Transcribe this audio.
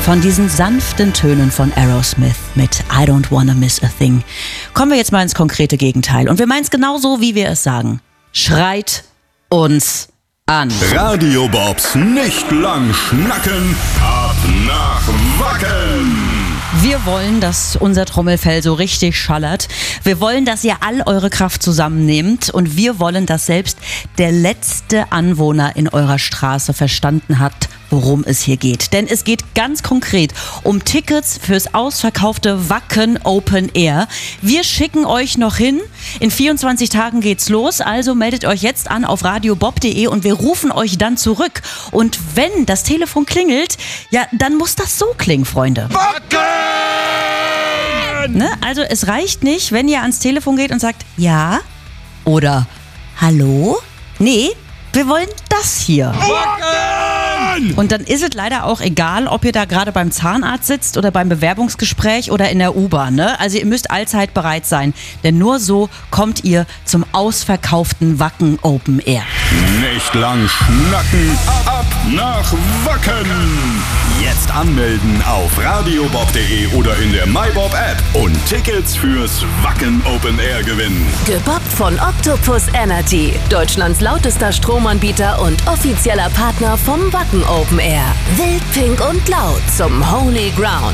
Von diesen sanften Tönen von Aerosmith mit I Don't Wanna Miss a Thing kommen wir jetzt mal ins konkrete Gegenteil. Und wir meinen es genauso, wie wir es sagen. Schreit uns an. Radio Bobs nicht lang schnacken, ab nach Wacken. Wir wollen, dass unser Trommelfell so richtig schallert. Wir wollen, dass ihr all eure Kraft zusammennehmt. Und wir wollen, dass selbst der letzte Anwohner in eurer Straße verstanden hat, worum es hier geht. Denn es geht ganz konkret um Tickets fürs ausverkaufte Wacken Open Air. Wir schicken euch noch hin. In 24 Tagen geht's los. Also meldet euch jetzt an auf radiobob.de und wir rufen euch dann zurück. Und wenn das Telefon klingelt, ja, dann muss das so klingen, Freunde. Wacken! Ne? Also es reicht nicht, wenn ihr ans Telefon geht und sagt ja oder hallo. Nee, wir wollen das hier. Wacken! Und dann ist es leider auch egal, ob ihr da gerade beim Zahnarzt sitzt oder beim Bewerbungsgespräch oder in der U-Bahn. Ne? Also ihr müsst allzeit bereit sein, denn nur so kommt ihr zum ausverkauften Wacken Open Air. Nicht lang schnacken, ab nach Wacken. Jetzt anmelden auf radiobob.de oder in der MyBob App und Tickets fürs Wacken Open Air gewinnen. Gebobbt von Octopus Energy, Deutschlands lautester Stromanbieter und offizieller Partner vom Wacken Open Air. Wild, pink und laut zum Holy Ground.